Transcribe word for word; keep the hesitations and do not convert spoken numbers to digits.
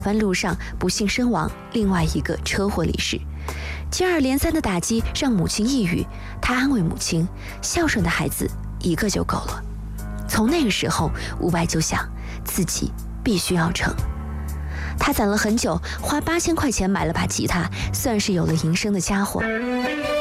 番路上不幸身亡，另外一个车祸离世。接二连三的打击让母亲抑郁，他安慰母亲，孝顺的孩子一个就够了。从那个时候，伍佰就想自己必须要成。他攒了很久，花八千块钱买了把吉他，算是有了营生的家伙。